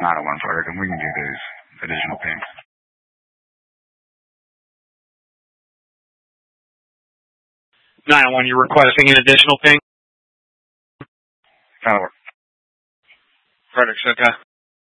901 Frederick, and we can do those additional pings. You're requesting an additional ping? That'll work. Frederick's okay.